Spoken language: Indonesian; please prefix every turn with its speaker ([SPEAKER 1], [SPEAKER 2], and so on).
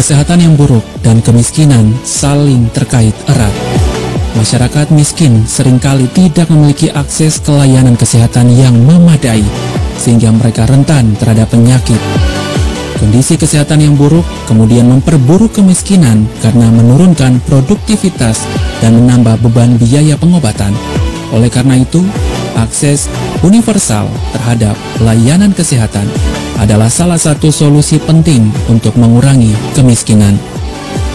[SPEAKER 1] kesehatan yang buruk dan kemiskinan saling terkait erat. Masyarakat miskin seringkali tidak memiliki akses ke layanan kesehatan yang memadai, sehingga mereka rentan terhadap penyakit. Kondisi kesehatan yang buruk kemudian memperburuk kemiskinan karena menurunkan produktivitas dan menambah beban biaya pengobatan. Oleh karena itu, akses universal terhadap layanan kesehatan adalah salah satu solusi penting untuk mengurangi kemiskinan.